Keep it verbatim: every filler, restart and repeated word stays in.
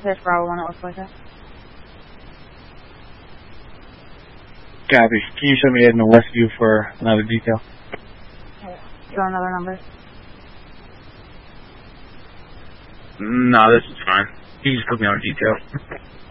There's Bravo one that looks like that. Copy. Can you show me Ed in the Westview for another detail? Throw another number. No, this is fine. You can just put me on detail.